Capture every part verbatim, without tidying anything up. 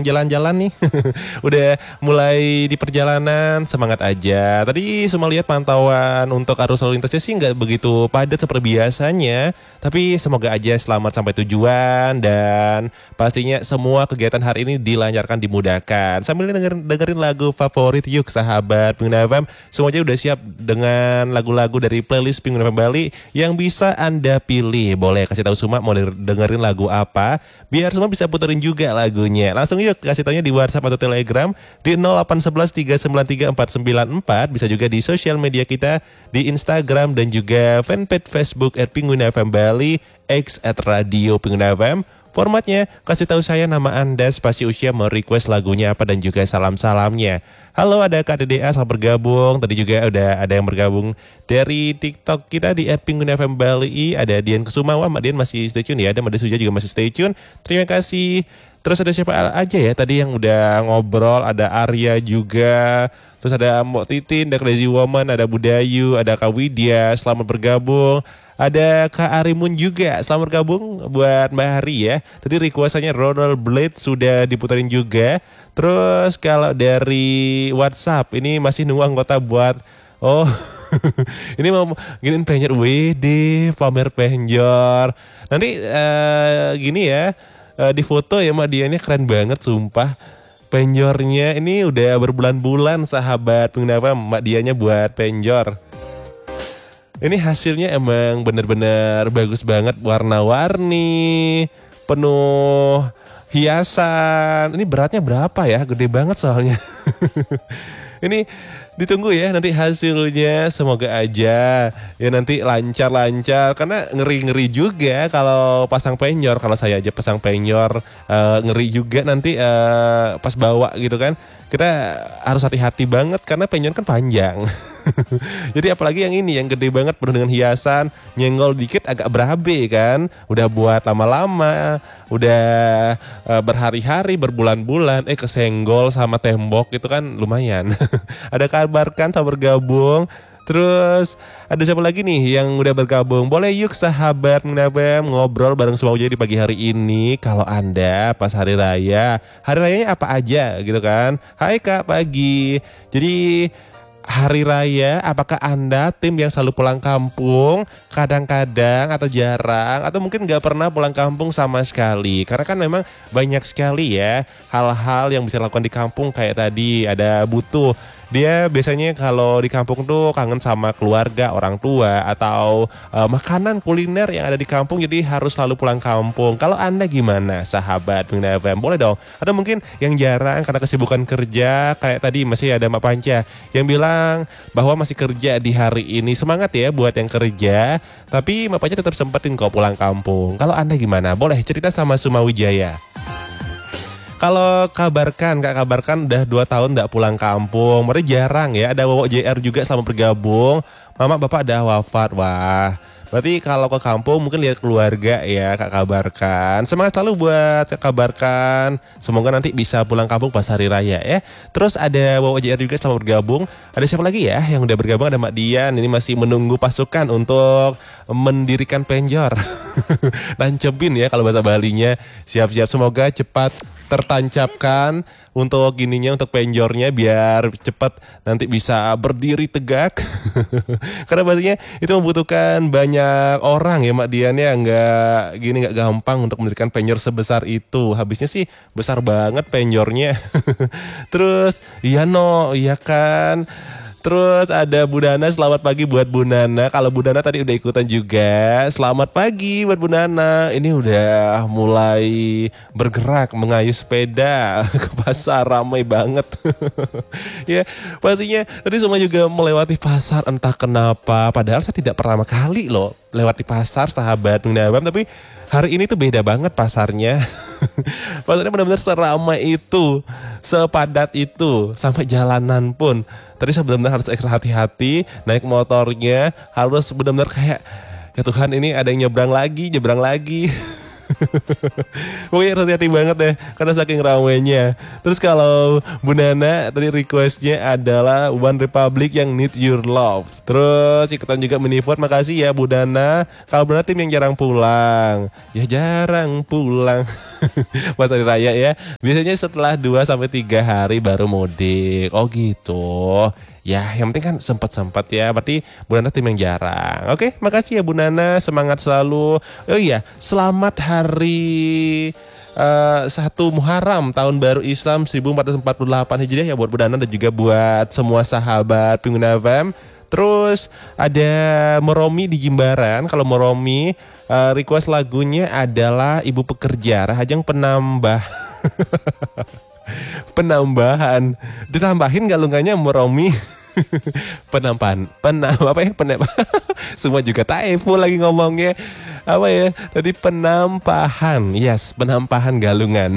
jalan-jalan nih. Udah mulai di perjalanan, semangat aja. Tadi semua lihat pantauan untuk arus lalu lintasnya sih nggak begitu padat seperti biasanya. Tapi semoga aja selamat sampai tujuan dan pastinya semua kegiatan hari ini dilancarkan, dimudahkan. Sambil dengerin, dengerin lagu favorit yuk sahabat Pengguna F M. Semuanya udah siap dengan lagu-lagu dari playlist Pengguna F M Bali yang bisa Anda pilih. Boleh kasih tahu Suma mau dengerin lagu apa, biar semua bisa puterin juga lagunya. Langsung yuk kasih taunya di WhatsApp atau Telegram di nol delapan satu satu tiga sembilan tiga empat sembilan empat. Bisa juga di sosial media kita di Instagram dan juga fanpage Facebook at Pengguna F M Bali, X at Radio Pengguna F M. Formatnya, kasih tahu saya nama Anda, spasi usia, mau request lagunya apa, dan juga salam-salamnya. Halo, ada Kak D D A, selamat bergabung. Tadi juga udah ada yang bergabung dari TikTok kita di at Pengguna F M Bali. Ada Dian Kusuma, wah Mbak Dian masih stay tune ya. Ada Mbak Suja juga masih stay tune. Terima kasih. Terus ada siapa aja ya tadi yang udah ngobrol, ada Arya juga. Terus ada Mbak Titin, ada Crazy Woman, ada Budayu, ada Kak Widya, selamat bergabung. Ada Kak Arimun juga, selamat bergabung buat Mbak Hari ya. Tadi requestannya Ronald Blade sudah diputerin juga. Terus kalau dari WhatsApp, ini masih nunggu anggota buat, oh ini mau giniin penjor, W D, pamer penjor. Nanti uh, gini ya, uh, di foto ya Mbak Dianya keren banget sumpah. Penjornya ini udah berbulan-bulan sahabat Pengguna F M, Mbak Dianya buat penjor. Ini hasilnya emang bener-bener bagus banget, warna-warni, penuh hiasan. Ini beratnya berapa ya? Gede banget soalnya. Ini ditunggu ya nanti hasilnya, semoga aja ya nanti lancar-lancar. Karena ngeri-ngeri juga kalau pasang penyor. Kalau saya aja pasang penyor uh, ngeri juga nanti uh, pas bawa gitu kan. Kita harus hati-hati banget karena penyor kan panjang. Jadi apalagi yang ini yang gede banget penuh dengan hiasan, nyenggol dikit agak berabe kan. Udah buat lama-lama, udah uh, berhari-hari, berbulan-bulan, eh kesenggol sama tembok itu kan lumayan. Ada kabarkan tak bergabung. Terus ada siapa lagi nih yang udah bergabung? Boleh yuk sahabat Menabem ngobrol bareng semua aja di pagi hari ini. Kalau Anda pas hari raya, hari rayanya apa aja gitu kan? Hai Kak, pagi. Jadi hari raya, apakah Anda tim yang selalu pulang kampung, kadang-kadang atau jarang, atau mungkin gak pernah pulang kampung sama sekali? Karena kan memang banyak sekali ya hal-hal yang bisa dilakukan di kampung. Kayak tadi ada butuh, dia biasanya kalau di kampung tuh kangen sama keluarga, orang tua, atau uh, makanan kuliner yang ada di kampung, jadi harus selalu pulang kampung. Kalau Anda gimana sahabat Pengguna F M? Boleh dong. Atau mungkin yang jarang karena kesibukan kerja, kayak tadi masih ada Mbak Panca yang bilang bahwa masih kerja di hari ini. Semangat ya buat yang kerja, tapi Mbak Panca tetap sempetin kok pulang kampung. Kalau Anda gimana? Boleh cerita sama Sumawijaya. Kalau kabarkan, Kak kabarkan udah dua tahun gak pulang kampung. Mereka jarang ya, ada Wowo J R juga selamat bergabung. Mama bapak udah wafat, wah. Berarti kalau ke kampung mungkin lihat keluarga ya Kak kabarkan. Semangat selalu buat Kak kabarkan. Semoga nanti bisa pulang kampung pas hari raya ya. Terus ada Wowo J R juga selamat bergabung. Ada siapa lagi ya yang udah bergabung? Ada Mbak Dian, ini masih menunggu pasukan untuk mendirikan penjor. Nancepin ya kalau bahasa Balinya. Siap-siap, semoga cepat tertancapkan untuk gininya, untuk penjornya biar cepat nanti bisa berdiri tegak. Karena pastinya itu membutuhkan banyak orang ya Mbak Dian ya, nggak gini nggak gampang untuk mendirikan penjor sebesar itu. Habisnya sih besar banget penjornya. Terus iya no, iya kan. Terus ada Bu Nana, selamat pagi buat Bu Nana. Kalau Bu Nana tadi udah ikutan juga, selamat pagi buat Bu Nana. Ini udah mulai bergerak mengayuh sepeda ke pasar, ramai banget. Ya pastinya tadi semua juga melewati pasar entah kenapa. Padahal saya tidak pertama kali loh lewat di pasar sahabat Menabam, tapi hari ini tuh beda banget pasarnya. Pasarnya benar-benar seramai itu, sepadat itu, sampai jalanan pun. Tadi saya benar-benar harus ekstra hati-hati naik motornya, harus benar-benar kayak ya Tuhan ini ada yang nyebrang lagi, nyebrang lagi. Pokoknya hati-hati banget ya, karena saking ramainya. Terus kalau Bu Nana tadi requestnya adalah One Republic yang Need Your Love. Terus ikutan juga mini vote, makasih ya Bu Nana. Kalau benar tim yang jarang pulang, ya jarang pulang pas hari raya ya. Biasanya setelah dua sampai tiga hari baru mudik. Oh gitu. Ya yang penting kan sempat-sempat ya. Berarti Bu Nana tim yang jarang. Oke, makasih ya Bu Nana, semangat selalu. Oh iya, selamat hari uh, satu Muharram tahun baru Islam seribu empat ratus empat puluh delapan Hijriah ya buat Bu Nana dan juga buat semua sahabat Pengguna F M. Terus ada Moromi di Jimbaran. Kalau Moromi uh, request lagunya adalah Ibu Pekerja Rahajang Penambah. Penambahan ditambahin galungannya Moromi. Penambahan penam apa ya penam semua juga typo lagi ngomongnya apa ya tadi penampahan. Yes, penampahan galungan.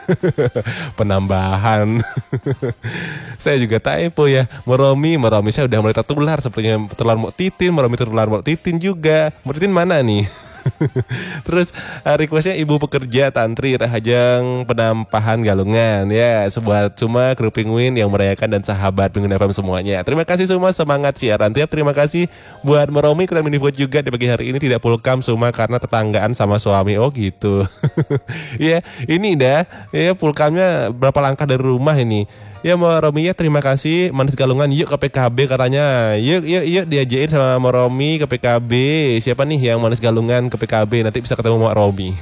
Penambahan. Saya juga typo ya. Moromi, Moromi saya udah mulai tertular sepertinya tertular Mbok Titin, Moromi tertular Mbok Titin juga. Mbok Titin mana nih? Terus uh, requestnya Ibu Pekerja Tantri Rahajang Penampahan Galungan ya, sebuah cuma kru Penguin yang merayakan dan sahabat Pengguna F M semuanya. Terima kasih semua, semangat siaran tiap. Terima kasih buat Meromi kita mini vote juga di pagi hari ini tidak pulkam cuma karena tetanggaan sama suami. Oh gitu. Ya ini dah ya pulkamnya berapa langkah dari rumah ini. Ya Moromi ya terima kasih. Manis Galungan yuk ke P K B katanya. Yuk yuk yuk diajain sama Moromi ke P K B. Siapa nih yang Manis Galungan ke P K B? Nanti bisa ketemu sama Romi.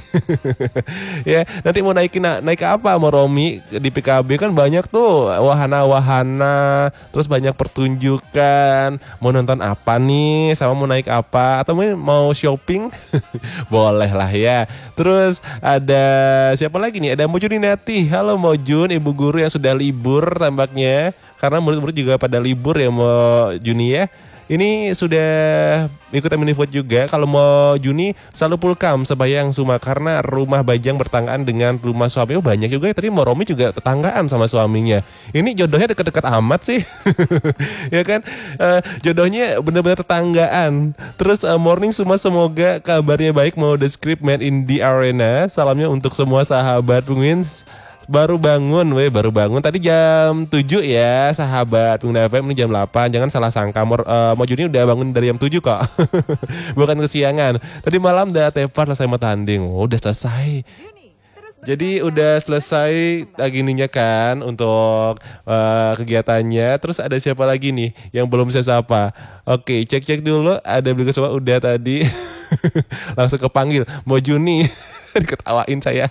Ya nanti mau naikin naik apa Moromi di P K B kan banyak tuh wahana-wahana. Terus banyak pertunjukan. Mau nonton apa nih? Sama mau naik apa? Atau mau shopping? Boleh lah ya. Terus ada siapa lagi nih? Ada Mojun Nati. Halo Mojun, ibu guru yang sudah libur tampaknya karena murid-murid juga pada libur ya mau Juni ya. Ini sudah ikut mini vote juga. Kalau mau Juni selalu pulkam Sebayang Suma karena rumah Bajang bertanggaan dengan rumah suami. Oh banyak juga ya. Tadi Moromi juga tetanggaan sama suaminya. Ini jodohnya dekat-dekat amat sih. Ya kan uh, jodohnya benar-benar tetanggaan. Terus uh, morning Suma semoga kabarnya baik. Mau The Script Made in the Arena. Salamnya untuk semua sahabat Penguin. Baru bangun, weh baru bangun. Tadi jam tujuh ya, sahabat Pengguna F M ini jam delapan. Jangan salah sangka, Mor, uh, Mojuni udah bangun dari jam tujuh kok. Bukan kesiangan. Tadi malam udah tepar selesai mau tanding. Oh, udah selesai. Jadi udah selesai agininya kan untuk uh, kegiatannya. Terus ada siapa lagi nih yang belum saya sapa? Oke, cek-cek dulu. Ada beli semua udah tadi. Langsung kepanggil Mojuni. Diketawain saya.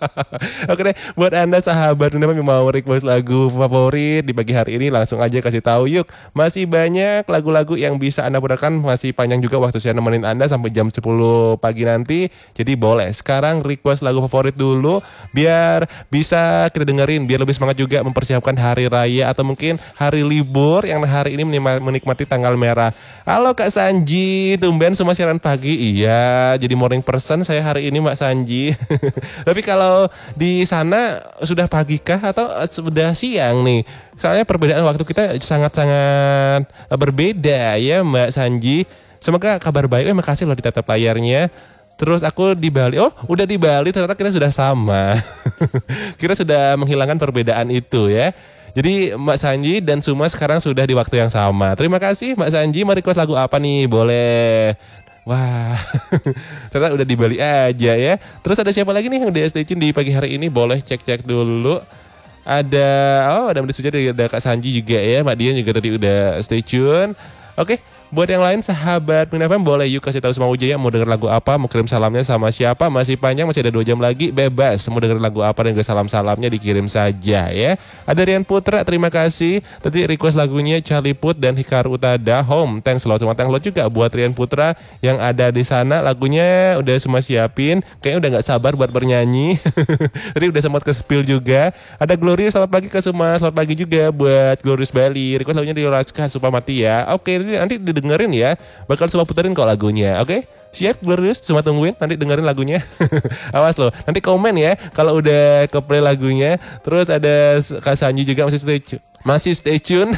Oke deh, buat Anda sahabat yang mau request lagu favorit di pagi hari ini langsung aja kasih tahu yuk. Masih banyak lagu-lagu yang bisa Anda putarkan, masih panjang juga waktu saya nemenin Anda sampai jam sepuluh pagi nanti. Jadi boleh sekarang request lagu favorit dulu biar bisa kita dengerin, biar lebih semangat juga mempersiapkan hari raya atau mungkin hari libur yang hari ini menikmati tanggal merah. Halo Kak Sanji, tumben semua siaran pagi. Iya, jadi morning person saya hari ini Mbak Sanji. Tapi kalau di sana sudah pagi kah atau sudah siang nih? Soalnya perbedaan waktu kita sangat-sangat berbeda ya Mbak Sanji. Semoga kabar baik. Eh, makasih loh ditatap layarnya. Terus aku di Bali. Oh, udah di Bali ternyata kita sudah sama. Kita sudah menghilangkan perbedaan itu ya. Jadi Mbak Sanji dan Suma sekarang sudah di waktu yang sama. Terima kasih Mbak Sanji. Mau request lagu apa nih? Boleh. Wah, ternyata udah di Bali aja ya. Terus ada siapa lagi nih yang udah stay tune di pagi hari ini? Boleh cek-cek dulu. Ada, oh ada Mbak Suja, ada Kak Sanji juga ya. Mbak Dian juga tadi udah stay tune. Oke, buat yang lain sahabat Pengguna F M boleh yuk kasih tahu semua Ujaya mau denger lagu apa, mau kirim salamnya sama siapa. Masih panjang, masih ada dua jam lagi, bebas mau denger lagu apa dan juga salam-salamnya dikirim saja ya. Ada Rian Putra, terima kasih. Tadi request lagunya Charlie Puth dan Hikaru Utada Home. Thanks lot, semua thanks lot juga buat Rian Putra yang ada di sana. Lagunya udah semua siapin, kayaknya udah nggak sabar buat bernyanyi. Tadi udah sempat ke spill juga. Ada Glorious, selamat pagi ke semua, selamat pagi juga buat Glorious Bali. Request lagunya di Raska Supamati ya. Oke, nanti dengerin ya, bakal coba puterin kok lagunya. Oke, siap Glorious, cuma tungguin nanti dengerin lagunya. Awas loh, nanti komen ya kalau udah ke play lagunya. Terus ada Kak Sanji juga masih stay tune. Masih stay tune.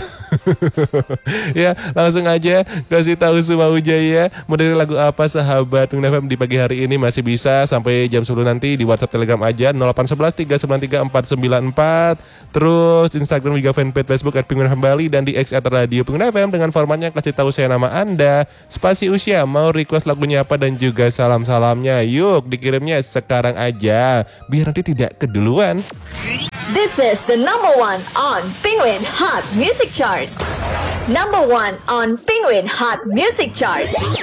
Ya, langsung aja kasih tahu Suma Wijaya mau dari lagu apa sahabat Pengguna F M di pagi hari ini. Masih bisa sampai jam sepuluh nanti di WhatsApp Telegram aja nol delapan satu satu tiga sembilan tiga empat sembilan empat. Terus Instagram juga fanpage Facebook at Pengguna F M Bali dan di X at Radio Pengguna F M dengan formatnya kasih tahu saya nama Anda, spasi usia, mau request lagunya apa dan juga salam-salamnya. Yuk dikirimnya sekarang aja biar nanti tidak keduluan. This is the number one on Penguin Hot Music Chart. Number one on Penguin Hot Music Chart.